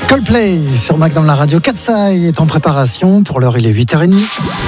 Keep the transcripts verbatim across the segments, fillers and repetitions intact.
Coldplay sur Magnum la radio. Katsai est en préparation. Pour l'heure, il est huit heures trente.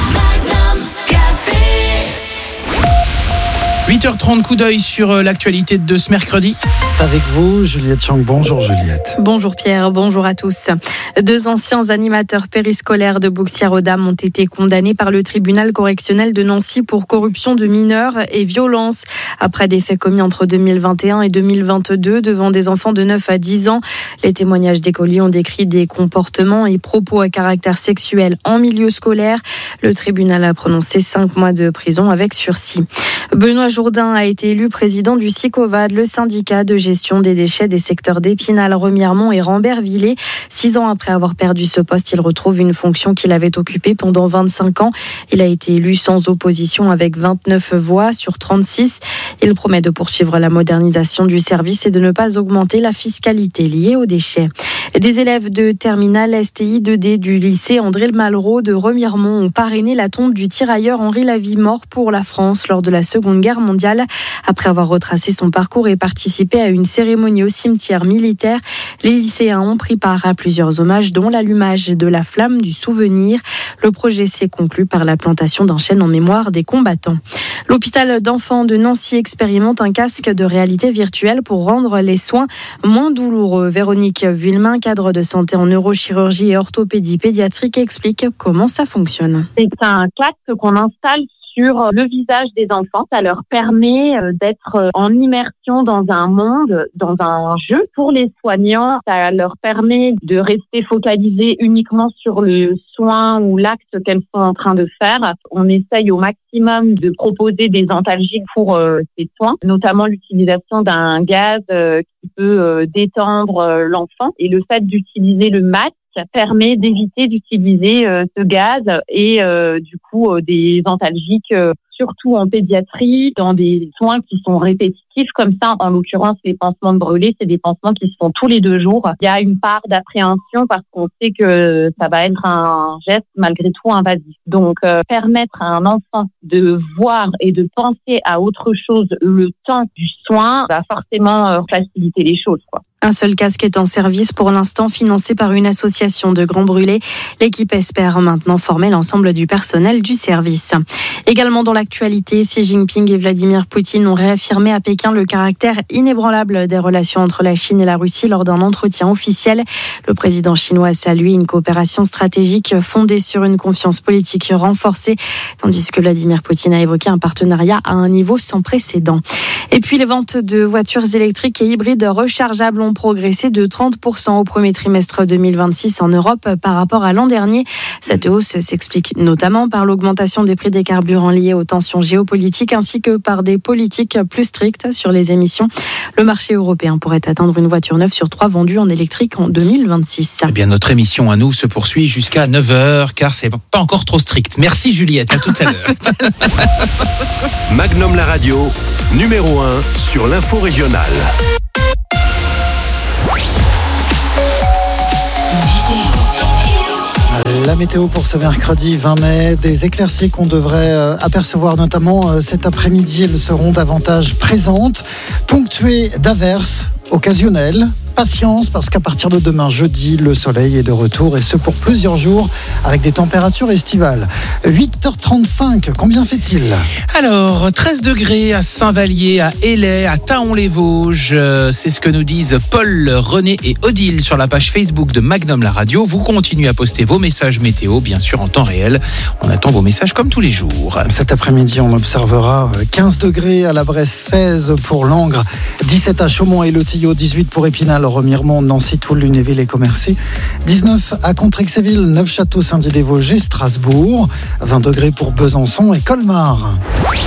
huit heures trente, coup d'œil sur l'actualité de ce mercredi. C'est avec vous, Juliette Chang. Bonjour Juliette. Bonjour Pierre, bonjour à tous. Deux anciens animateurs périscolaires de Bouxières-aux-Dames ont été condamnés par le tribunal correctionnel de Nancy pour corruption de mineurs et violence. Après des faits commis entre deux mille vingt et un et deux mille vingt-deux devant des enfants de neuf à dix ans, les témoignages d'écoliers ont décrit des comportements et propos à caractère sexuel en milieu scolaire. Le tribunal a prononcé cinq mois de prison avec sursis. Benoît Jourdain a été élu président du SICOVAD, le syndicat de gestion des déchets des secteurs d'Épinal, Remiremont et Rambert-Villers. Six ans après avoir perdu ce poste, il retrouve une fonction qu'il avait occupée pendant vingt-cinq ans. Il a été élu sans opposition avec vingt-neuf voix sur trente-six. Il promet de poursuivre la modernisation du service et de ne pas augmenter la fiscalité liée aux déchets. Des élèves de terminale S T I deux D du lycée André Malraux de Remiremont ont parrainé la tombe du tirailleur Henri Lavie, mort pour la France lors de la Seconde Guerre mondiale. Après avoir retracé son parcours et participé à une cérémonie au cimetière militaire, les lycéens ont pris part à plusieurs hommages, dont l'allumage de la flamme du souvenir. Le projet s'est conclu par la plantation d'un chêne en mémoire des combattants. L'hôpital d'enfants de Nancy expérimente un casque de réalité virtuelle pour rendre les soins moins douloureux. Véronique Vuillemin, cadre de santé en neurochirurgie et orthopédie pédiatrique, explique comment ça fonctionne. C'est un casque qu'on installe sur le visage des enfants. Ça leur permet d'être en immersion dans un monde, dans un jeu. Pour les soignants, ça leur permet de rester focalisés uniquement sur le soin ou l'acte qu'elles sont en train de faire. On essaye au maximum de proposer des antalgiques pour euh, ces soins, notamment l'utilisation d'un gaz euh, qui peut euh, détendre euh, l'enfant. Et le fait d'utiliser le masque permet d'éviter d'utiliser euh, ce gaz et euh, du coup euh, des antalgiques, euh, surtout en pédiatrie, dans des soins qui sont répétitifs comme ça. En l'occurrence, les pansements de brûlés, c'est des pansements qui se font tous les deux jours. Il y a une part d'appréhension parce qu'on sait que ça va être un geste malgré tout invasif. Donc, euh, permettre à un enfant de voir et de penser à autre chose le temps du soin va forcément euh, faciliter les choses, quoi. Un seul casque est en service pour l'instant, financé par une association de grands brûlés. L'équipe espère maintenant former l'ensemble du personnel du service. Également dans l'actualité, Xi Jinping et Vladimir Poutine ont réaffirmé à Pékin le caractère inébranlable des relations entre la Chine et la Russie lors d'un entretien officiel. Le président chinois a salué une coopération stratégique fondée sur une confiance politique renforcée, tandis que Vladimir Poutine a évoqué un partenariat à un niveau sans précédent. Et puis les ventes de voitures électriques et hybrides rechargeables ont progressé de trente pour cent au premier trimestre deux mille vingt-six en Europe par rapport à l'an dernier. Cette hausse s'explique notamment par l'augmentation des prix des carburants liés aux tensions géopolitiques ainsi que par des politiques plus strictes sur les émissions. Le marché européen pourrait atteindre une voiture neuve sur trois vendue en électrique en deux mille vingt-six. Eh bien, notre émission à nous se poursuit jusqu'à neuf heures car c'est pas encore trop strict. Merci Juliette, à tout à l'heure. Magnum la radio, numéro un sur l'info régionale. La météo pour ce mercredi vingt mai, des éclaircies qu'on devrait apercevoir notamment cet après-midi. Elles seront davantage présentes, ponctuées d'averses occasionnelles. Patience, parce qu'à partir de demain jeudi, le soleil est de retour et ce pour plusieurs jours avec des températures estivales. huit heures trente-cinq, combien fait-il ? Alors, treize degrés à Saint-Vallier, à Élay, à Taon-les-Vosges. C'est ce que nous disent Paul, René et Odile sur la page Facebook de Magnum la radio. Vous continuez à poster vos messages météo, bien sûr en temps réel. On attend vos messages comme tous les jours. Cet après-midi, on observera quinze degrés à la Bresse, seize pour Langres, dix-sept à Chaumont et Le Tillot, dix-huit pour Épinal, Remiremont, Nancy, Toul, Lunéville et Commercy, dix-neuf à Contrexéville, Neufchâteau, Saint-Dié-des-Vosges et Strasbourg, vingt degrés pour Besançon et Colmar.